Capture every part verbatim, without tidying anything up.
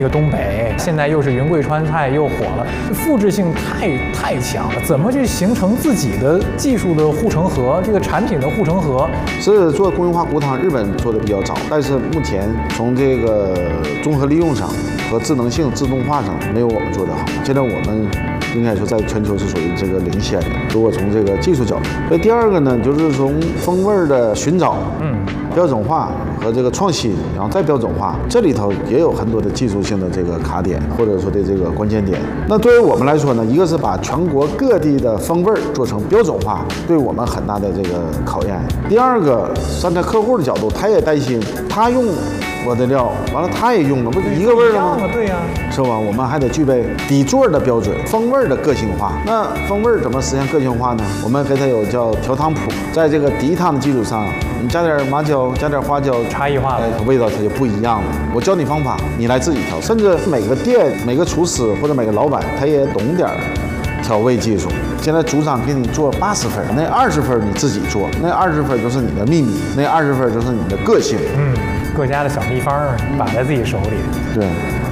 一个东北，现在又是云贵川菜又火了，复制性太太强了，怎么去形成自己的技术的护城河，这个产品的护城河？ 是做工业化骨汤，日本做的比较早，但是目前从这个综合利用上和智能性、自动化上没有我们做的好。现在我们应该说在全球是属于这个领先的。如果从这个技术角度，那第二个呢，就是从风味的寻找，嗯，标准化和这个创新，然后再标准化，这里头也有很多的技术性的这个卡点，或者说的这个关键点。那对于我们来说呢，一个是把全国各地的风味做成标准化，对我们很大的这个考验。第二个，站在客户的角度，他也担心，他用我的料，完了他也用了，不是一个味儿了吗？ 对呀、啊， 是吧？我们还得具备底座的标准，风味的个性化。那风味怎么实现个性化呢？我们给它有叫调汤谱，在这个底汤的基础上，你加点麻椒，加点花椒， 差异化了， 哎，味道它就不一样了。我教你方法，你来自己调。甚至每个店、每个厨师或者每个老板，他也懂点调味技术。现在组长给你做八十分，那二十分你自己做，那二十分就是你的秘密，那二十分就是你的个性。 嗯，各家的小秘方把在自己手里。 对。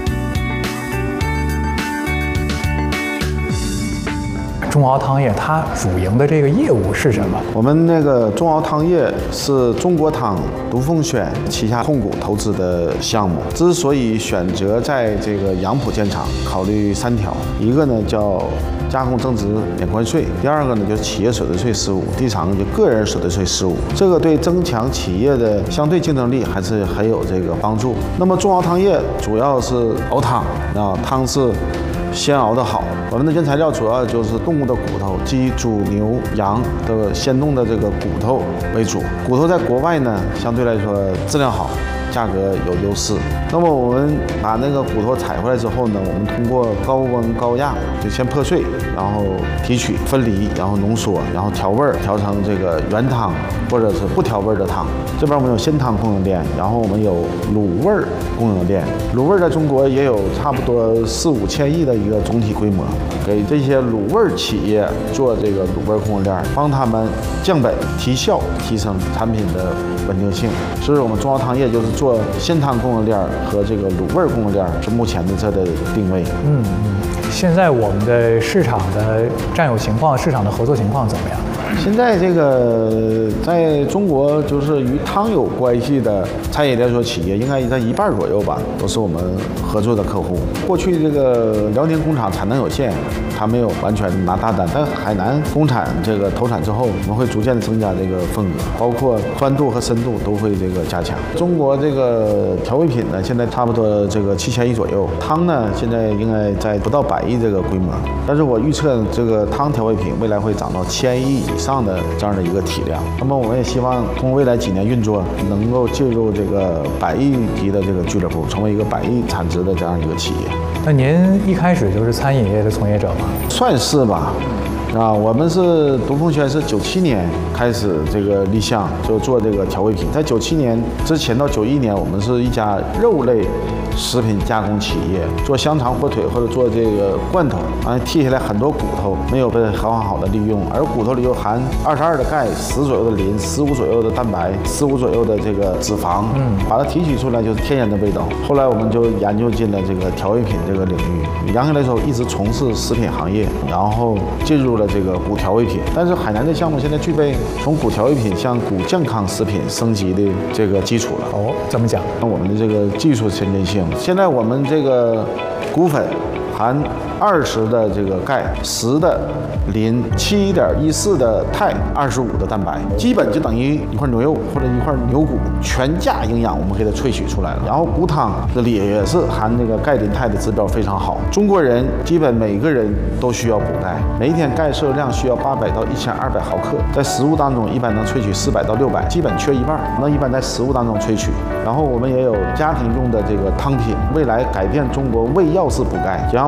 中熬汤业它主营的这个业务是什么？ 我们那个中熬汤业是中国汤独凤轩旗下控股投资的项目。之所以选择在这个杨浦建厂，考虑三条，一个呢叫加工增值免关税，第二个呢就是企业所得税十五，第三个就个人所得税十五。这个对增强企业的相对竞争力还是很有这个帮助。那么中熬汤业主要是熬汤啊，汤是鲜熬的好。我们的原材料主要就是动物的骨头，鸡、猪、牛、羊的鲜冻的这个骨头为主。骨头在国外呢，相对来说质量好，价格有优势。那么我们把那个骨头采回来之后呢，我们通过高温高压就先破碎，然后提取分离，然后浓缩，然后调味儿，调成这个原汤或者是不调味的汤。这边我们有鲜汤供应链，然后我们有卤味儿供应链。卤味儿在中国也有差不多四五千亿的一个总体规模，给这些卤味儿企业做这个卤味儿供应链，帮他们降本提效，提升产品的稳定性。所以我们中熬汤业就是做鲜汤供应链和这个卤味儿供应链是目前的这的定位。 嗯嗯，现在我们的市场的占有情况、市场的合作情况怎么样？ 现在这个在中国就是与汤有关系的餐饮连锁企业，应该在一半左右吧，都是我们合作的客户。过去这个辽宁工厂产能有限，它没有完全拿大单，但海南工厂这个投产之后，我们会逐渐的增加这个份额，包括宽度和深度都会这个加强。中国这个调味品呢，现在差不多这个七千亿左右，汤呢现在应该在不到百亿这个规模，但是我预测这个汤调味品未来会涨到千亿以上的这样的一个体量。那么我们也希望通过未来几年运作，能够进入这个百亿级的这个俱乐部，成为一个百亿产值的这样一个企业。 那您一开始就是餐饮业的从业者吗？ 算是吧。啊，我们是独凤轩是九七年开始这个立项，就做这个调味品。在九七年之前到九一年，我们是一家肉类食品加工企业，做香肠、火腿或者做这个罐头，啊，剔下来很多骨头没有被很好好的利用，而骨头里又含二十二的钙、十左右的磷、十五左右的蛋白、十五左右的这个脂肪，嗯，把它提取出来就是天然的味道。后来我们就研究进了这个调味品这个领域。杨先来说一直从事食品行业，然后进入了这个骨调味品。但是海南的项目现在具备从骨调味品向骨健康食品升级的这个基础了。 哦，怎么讲？ 那我们的这个技术先进性，现在我们这个骨粉含二十的这个钙，十的磷，七点一四的钛，二十五的蛋白，基本就等于一块牛肉或者一块牛骨，全价营养我们给它萃取出来了。然后骨汤这里也是含那个钙、磷、钛的指标非常好。中国人基本每个人都需要补钙，每一天钙摄入量需要八百到一千二百毫克，在食物当中一般能萃取四百到六百，基本缺一半，那一般在食物当中萃取。然后我们也有家庭用的这个汤品，未来改变中国胃药式补钙，将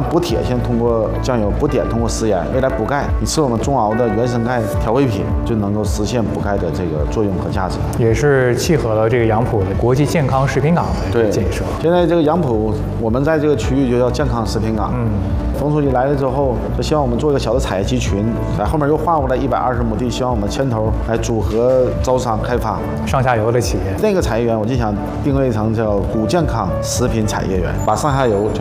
将补铁先通过酱油，补碘通过食盐，未来补钙，你吃我们中熬的原生钙调味品，就能够实现补钙的这个作用和价值， 也是契合了这个杨浦的国际健康食品港的这个建设。 现在这个杨浦，我们在这个区域就叫健康食品港。 嗯， 冯书记来了之后，就希望我们做一个小的产业集群，在后面又划过来一百二十亩地，希望我们牵头来组合招商开发上下游的企业。 那个产业园，我就想定位成叫古健康食品产业园，把上下游